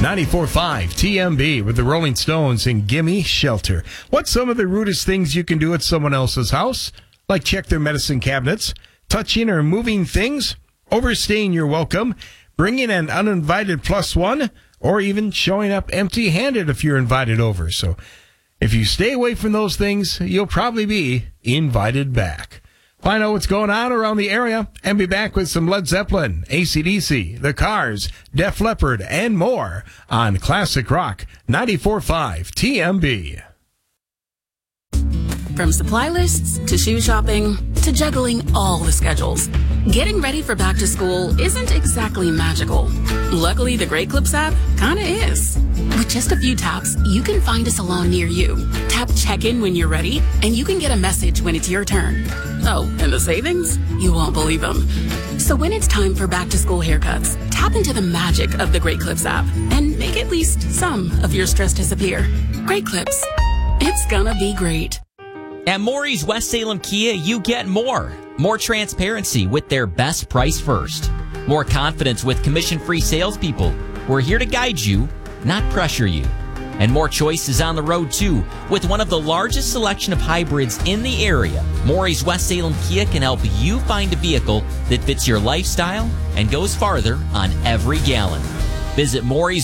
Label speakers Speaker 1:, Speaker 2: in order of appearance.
Speaker 1: 94.5 TMB with the Rolling Stones and Gimme Shelter. What's some of the rudest things you can do at someone else's house? Like check their medicine cabinets, touching or moving things, overstaying your welcome, bringing an uninvited plus one, or even showing up empty-handed if you're invited over. So if you stay away from those things, you'll probably be invited back. Find out what's going on around the area and be back with some Led Zeppelin, AC/DC, The Cars, Def Leppard, and more on Classic Rock 94.5 TMB.
Speaker 2: From supply lists to shoe shopping to juggling all the schedules, getting ready for back to school isn't exactly magical. Luckily, the Great Clips app kinda is. With just a few taps, you can find a salon near you. Tap check-in when you're ready, and you can get a message when it's your turn. Oh, and the savings? You won't believe them. So when it's time for back to school haircuts, tap into the magic of the Great Clips app and make at least some of your stress disappear. Great Clips. It's gonna be great.
Speaker 3: At Maury's West Salem Kia, you get more. More transparency with their best price first. More confidence with commission-free salespeople. We're here to guide you, not pressure you. And more choices on the road, too. With one of the largest selection of hybrids in the area, Maury's West Salem Kia can help you find a vehicle that fits your lifestyle and goes farther on every gallon. Visit Maury's